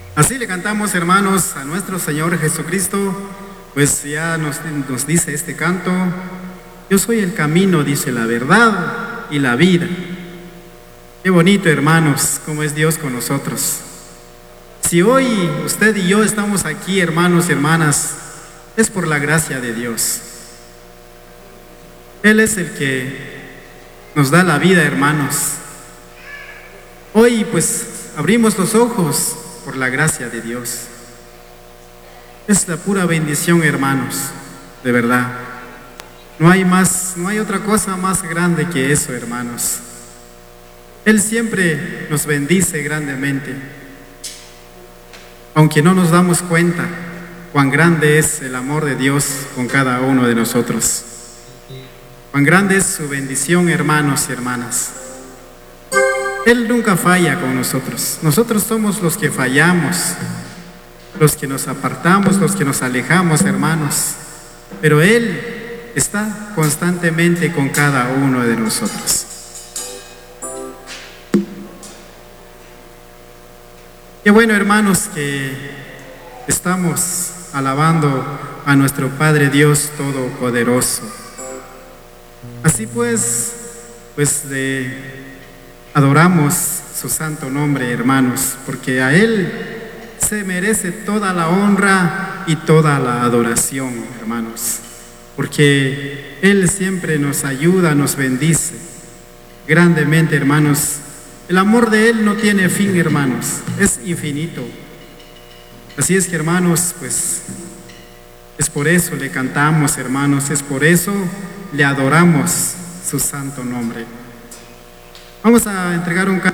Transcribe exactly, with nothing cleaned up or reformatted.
Así le cantamos, hermanos, a nuestro Señor Jesucristo, pues ya nos, nos dice este canto: yo soy el camino, dice, la verdad y la vida. Qué bonito, hermanos, cómo es Dios con nosotros. Si hoy usted y yo estamos aquí, hermanos y hermanas, es por la gracia de Dios. Él es el que nos da la vida, hermanos. Hoy pues abrimos los ojos por la gracia de Dios. Es la pura bendición, hermanos, de verdad. No hay más, no hay otra cosa más grande que eso, hermanos. Él siempre nos bendice grandemente, aunque no nos damos cuenta cuán grande es el amor de Dios con cada uno de nosotros. Cuán grande es su bendición, hermanos y hermanas. Él nunca falla con nosotros. Nosotros somos los que fallamos, los que nos apartamos, los que nos alejamos, hermanos. Pero Él está constantemente con cada uno de nosotros. Qué bueno, hermanos, que estamos alabando a nuestro Padre Dios Todopoderoso. Así pues, pues de, adoramos su santo nombre, hermanos, porque a Él se merece toda la honra y toda la adoración, hermanos, porque Él siempre nos ayuda, nos bendice grandemente, hermanos. El amor de Él no tiene fin, hermanos, es infinito. Así es que, hermanos, pues es por eso le cantamos, hermanos, es por eso le adoramos su santo nombre. Vamos a entregar un canto.